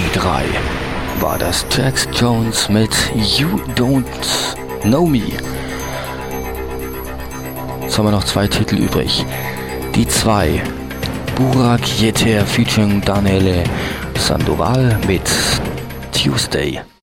Die 3 war das Jax Jones mit You Don't Know Me. Jetzt haben wir noch 2 Titel übrig. Die 2, Burak Yeter featuring Daniele Sandoval mit Tuesday.